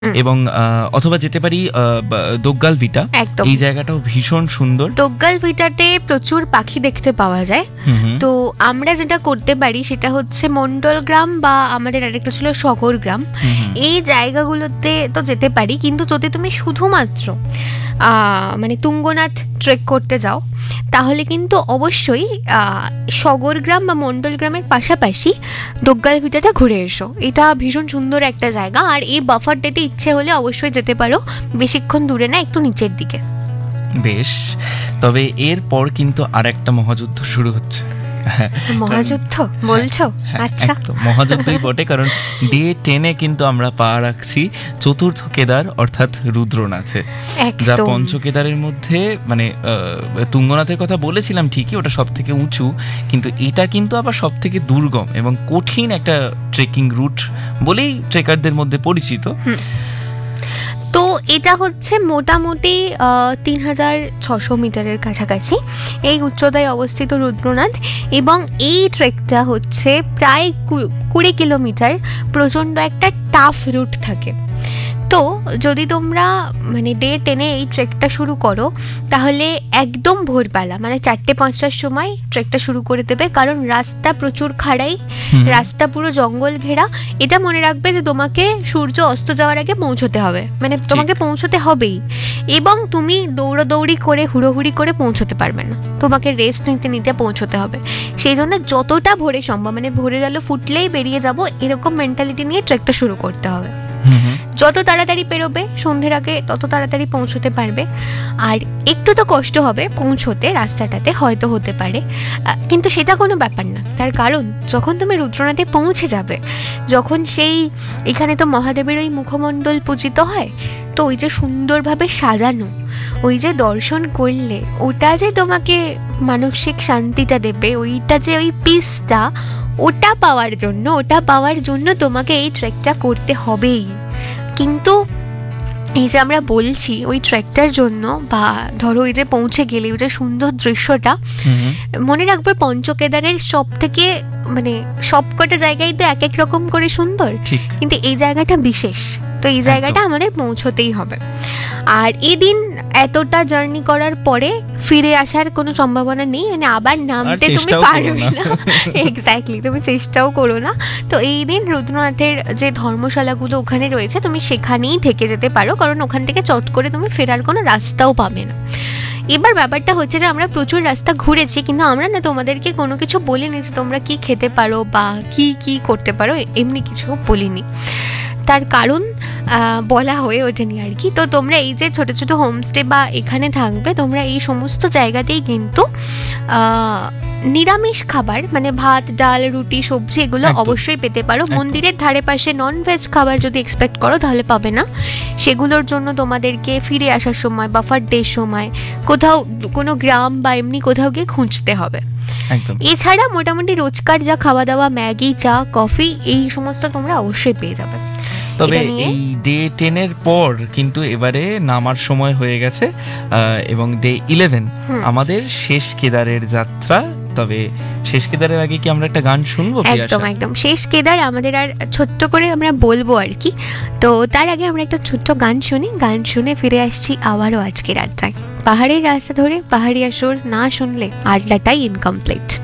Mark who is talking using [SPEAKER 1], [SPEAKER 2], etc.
[SPEAKER 1] এবং অথবা যেতে পারি দোগ্গাল ভিটা, এই জায়গাটাও ভীষণ সুন্দর।
[SPEAKER 2] দোগ্গাল ভিটাতে প্রচুর পাখি দেখতে পাওয়া যায়। তো আমরা যেটা করতে পারি সেটা হচ্ছে মন্ডল গ্রাম বা আমাদের আরেকটা ছিল শগর গ্রাম, এই জায়গাগুলোতে তো যেতে পারি। কিন্তু যদি তুমি শুধুমাত্র মানে তুঙ্গনাথ ট্রেক করতে যাও তাহলে কিন্তু অবশ্যই শগর গ্রাম বা মন্ডল গ্রামের পাশাপাশি দোগ্গাল ভিটাটা ঘুরে এসো। এটা ভীষণ সুন্দর একটা জায়গা। আর এই বাফার ডেতে ইচ্ছে হলে অবশ্যই যেতে পারো, বেশিক্ষণ দূরে না, একটু নিচের দিকে।
[SPEAKER 1] বেশ, তবে এরপর কিন্তু আর একটা মহাযুদ্ধ শুরু হচ্ছে।
[SPEAKER 2] মহাযুদ্ধ বলছো? আচ্ছা,
[SPEAKER 1] মহাযুদ্ধই বটে, কারণ ডে 10-এ কিন্তু আমরা পা রাখছি চতুর্থ কেদার অর্থাৎ রুদ্রনাথে, যা পঞ্চকেদারের মধ্যে মানে তুঙ্গনাথের কথা বলেছিলাম ঠিকই, ওটা সব থেকে উঁচু, কিন্তু এটা কিন্তু আবার সব থেকে দুর্গম এবং কঠিন একটা ট্রেকিং রুট বলেই ট্রেকারদের মধ্যে পরিচিত।
[SPEAKER 2] তো এটা হচ্ছে মোটামুটি 3600 মিটারের কাছাকাছি এই উচ্চতায় অবস্থিত রুদ্রনাথ, এবং এই ট্রেকটা হচ্ছে প্রায় 20 কিলোমিটার। প্রচণ্ড একটা টাফ রুট থাকে। তো যদি তোমরা মানে ডে 10-এ এই ট্রেকটা শুরু করো তাহলে একদম ভোরবেলা মানে 4-5টার সময় ট্রেকটা শুরু করে দেবে, কারণ রাস্তা প্রচুর খাড়াই, রাস্তা পুরো জঙ্গল ঘেরা। এটা মনে রাখবে যে তোমাকে সূর্য অস্ত যাওয়ার আগে পৌঁছতে হবে, মানে তোমাকে পৌঁছতে হবেই, এবং তুমি দৌড়াদৌড়ি করে হুড়োহুড়ি করে পৌঁছতে পারবে না, তোমাকে রেস্ট নিতে নিতে পৌঁছতে হবে। সেই জন্য যতটা ভোরে সম্ভব, মানে ভোরের আলো ফুটলেই বেরিয়ে যাব এরকম মেন্টালিটি নিয়ে ট্রেকটা শুরু করতে হবে। যত তাড়াতাড়ি পেরোবে সন্ধ্যের আগে তত তাড়াতাড়ি পৌঁছতে পারবে। আর একটু তো কষ্ট হবে পৌঁছতে, রাস্তাটাতে হয়তো হতে পারে, কিন্তু সেটা কোনো ব্যাপার না। তার কারণ যখন তুমি রুদ্রনাথে পৌঁছে যাবে, যখন সেই এখানে তো মহাদেবের ওই মুখমণ্ডল পূজিত হয়, তো ওই যে সুন্দরভাবে সাজানো ওই যে দর্শন করলে ওটা যে তোমাকে মানসিক শান্তিটা দেবে, ওইটা যে ওই পিসটা, ওটা পাওয়ার জন্য তোমাকে এই ট্রেকটা করতে হবেই। কিন্তু এই যে আমরা বলছি ওই ট্রেকটার জন্য, বা ধরো ওই যে পৌঁছে গেলে ওই যে সুন্দর দৃশ্যটা, মনে রাখবে পঞ্চকেদারের সব থেকে মানে সবকটা জায়গায় তো এক এক রকম করে সুন্দর, কিন্তু এই জায়গাটা বিশেষ। তো এই জায়গাটা আমাদের পৌঁছতেই হবে। আর এদিন এতটা জার্নি করার পরে ফিরে আসার কোনো সম্ভাবনা নেই, মানে আবার নামতে তুমি পারবে না। এক্স্যাক্টলি, তুমি চেষ্টাও করো না। তো এই দিন রুদ্রনাথের যে ধর্মশালাগুলো ওখানে রয়েছে তুমি সেখানেই থেকে যেতে পারো, কারণ ওখান থেকে চট করে তুমি ফেরার কোনো রাস্তাও পাবে না। এবার ব্যাপারটা হচ্ছে যে আমরা প্রচুর রাস্তা ঘুরেছি, কিন্তু আমরা না তোমাদেরকে কোনো কিছু বলিনি যে তোমরা কি খেতে পারো বা কি করতে পারো, এমনি কিছু বলিনি। তার কারণ বলা হয়ে ওঠেনি আর কি। তো তোমরা এই যে ছোট ছোট হোমস্টে বা এখানে থাকবে, তোমরা এই সমস্ত জায়গাতেই কিন্তু নিরামিষ খাবার মানে ভাত, ডাল, রুটি, সবজি এগুলো অবশ্যই পেতে পারো। মন্দিরের ধারে পাশে ননভেজ খাবার যদি এক্সপেক্ট করো তাহলে পাবে না। সেগুলোর জন্য তোমাদেরকে ফিরে আসার সময় বা ফার্স্ট সময় কোথাও কোনো গ্রাম বা এমনি কোথাও গিয়ে খুঁজতে হবে। এছাড়া মোটামুটি রোজকার যা খাওয়া দাওয়া, ম্যাগি, চা, কফি, এই সমস্ত তোমরা অবশ্যই পেয়ে যাবে।
[SPEAKER 1] তবে এই ডে 10-এর পর কিন্তু এবারে নামার সময় হয়ে গেছে, এবং ডে 11 আমাদের শেষ কেদারের যাত্রা। তবে শেষ কেদারের আগে কি আমরা একটা গান শুনবো?
[SPEAKER 2] একদম শেষ কেদার আমাদের আর ছোট্ট করে আমরা বলবো আর কি। তো তার আগে আমরা একটা ছোট্ট গান শুনি, গান শুনে ফিরে আসছি আবারও আজকের আড্ডায়। পাহাড়ের রাস্তা ধরে পাহাড়ি আসর না শুনলে আড্ডাটাই ইনকমপ্লিট।